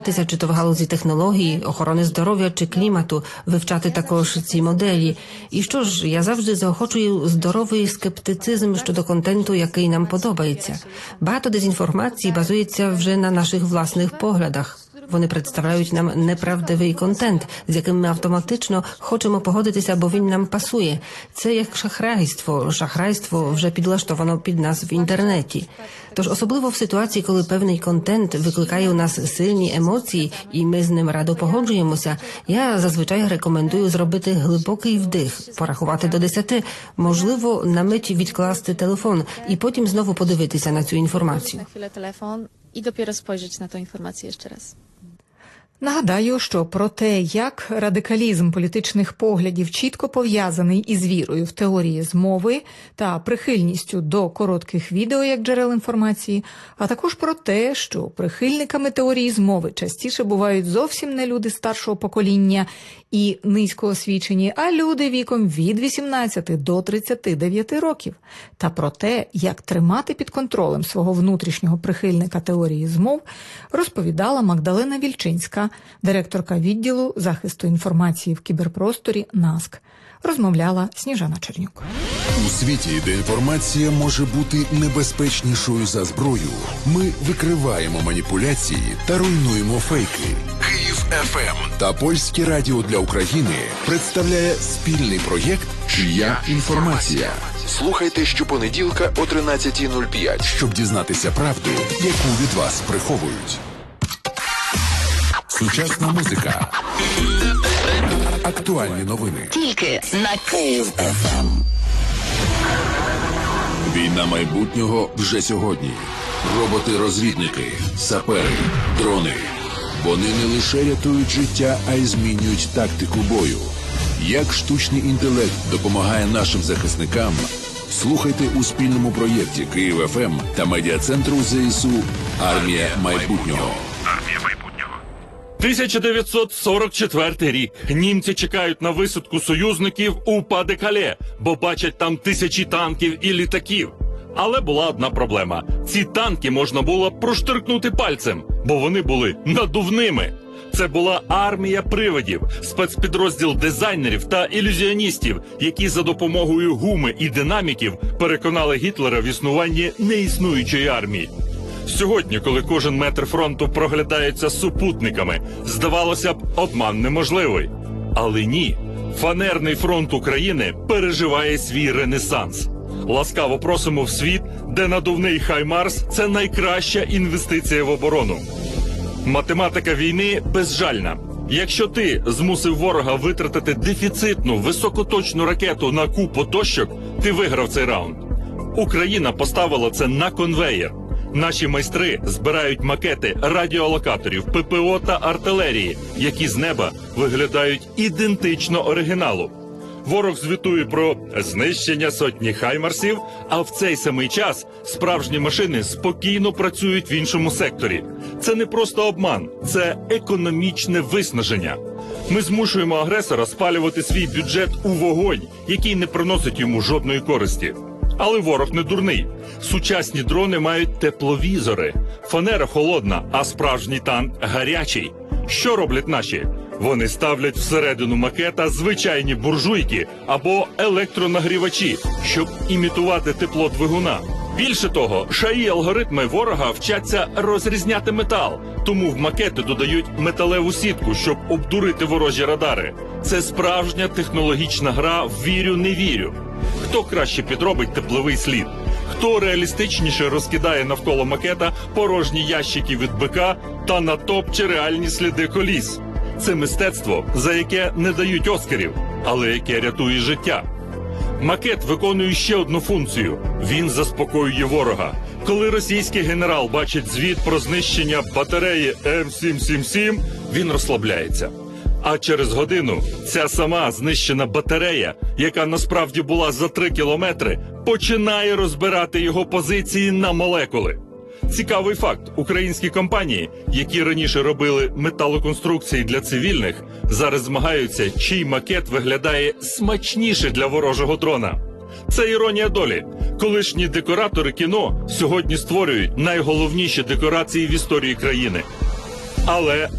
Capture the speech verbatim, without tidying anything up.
Чи то в галузі технології, охорони здоров'я чи клімату, вивчати також ці моделі. І що ж, я завжди заохочую здоровий скептицизм щодо контенту, який нам подобається. Багато дезінформації базується вже на наших власних поглядах. Вони представляють нам неправдивий контент, з яким ми автоматично хочемо погодитися, бо він нам пасує. Це як шахрайство. Шахрайство вже підлаштовано під нас в інтернеті. Тож особливо в ситуації, коли певний контент викликає у нас сильні емоції, і ми з ним радо погоджуємося, я зазвичай рекомендую зробити глибокий вдих, порахувати до десяти, можливо, на мить відкласти телефон і потім знову подивитися на цю інформацію. І dopiero spojrzeć na tę informację jeszcze raz. Нагадаю, що про те, як радикалізм політичних поглядів чітко пов'язаний із вірою в теорії змови та прихильністю до коротких відео як джерел інформації, а також про те, що прихильниками теорії змови частіше бувають зовсім не люди старшого покоління і низькоосвічені, а люди віком від вісімнадцяти до тридцяти дев'яти років. Та про те, як тримати під контролем свого внутрішнього прихильника теорії змов, розповідала Магдалена Вільчинська, директорка відділу захисту інформації в кіберпросторі НАСК. Розмовляла Сніжана Чернюк. У світі, де інформація може бути небезпечнішою за зброю, ми викриваємо маніпуляції та руйнуємо фейки. Київ еф ем та Польське радіо для України представляє спільний проєкт «Чия інформація?». Слухайте щопонеділка о тринадцятій нуль п'ять, щоб дізнатися правду, яку від вас приховують. Сучасна музика. Актуальні новини. Тільки на Київ еф ем. Війна майбутнього вже сьогодні. Роботи-розвідники, сапери, дрони. Вони не лише рятують життя, а й змінюють тактику бою. Як штучний інтелект допомагає нашим захисникам, слухайте у спільному проєкті Київ еф ем та медіа-центру зе ес у «Армія майбутнього». тисяча дев'ятсот сорок четвертий рік. Німці чекають на висадку союзників у Паде-Кале, бо бачать там тисячі танків і літаків. Але була одна проблема. Ці танки можна було проштиркнути пальцем, бо вони були надувними. Це була армія привидів, спецпідрозділ дизайнерів та ілюзіоністів, які за допомогою гуми і динаміків переконали Гітлера в існуванні неіснуючої армії. Сьогодні, коли кожен метр фронту проглядається супутниками, здавалося б, обман неможливий. Але ні. Фанерний фронт України переживає свій ренесанс. Ласкаво просимо в світ, де надувний Хаймарс – це найкраща інвестиція в оборону. Математика війни безжальна. Якщо ти змусив ворога витратити дефіцитну високоточну ракету на купу дощок, ти виграв цей раунд. Україна поставила це на конвеєр. Наші майстри збирають макети радіолокаторів, пе пе о та артилерії, які з неба виглядають ідентично оригіналу. Ворог звітує про знищення сотні хаймарсів, а в цей самий час справжні машини спокійно працюють в іншому секторі. Це не просто обман, це економічне виснаження. Ми змушуємо агресора спалювати свій бюджет у вогонь, який не приносить йому жодної користі. Але ворог не дурний. Сучасні дрони мають тепловізори. Фанера холодна, а справжній танк гарячий. Що роблять наші? Вони ставлять всередину макета звичайні буржуйки або електронагрівачі, щоб імітувати тепло двигуна. Більше того, шаї алгоритми ворога вчаться розрізняти метал, тому в макети додають металеву сітку, щоб обдурити ворожі радари. Це справжня технологічна гра «вірю-не вірю». Хто краще підробить тепловий слід? Хто реалістичніше розкидає навколо макета порожні ящики від бика та натопче реальні сліди коліс? Це мистецтво, за яке не дають оскарів, але яке рятує життя. Макет виконує ще одну функцію – він заспокоює ворога. Коли російський генерал бачить звіт про знищення батареї ем сім сім сім, він розслабляється. А через годину ця сама знищена батарея, яка насправді була за три кілометри, починає розбирати його позиції на молекули. Цікавий факт. Українські компанії, які раніше робили металоконструкції для цивільних, зараз змагаються, чий макет виглядає смачніше для ворожого дрона. Це іронія долі. Колишні декоратори кіно сьогодні створюють найголовніші декорації в історії країни. Але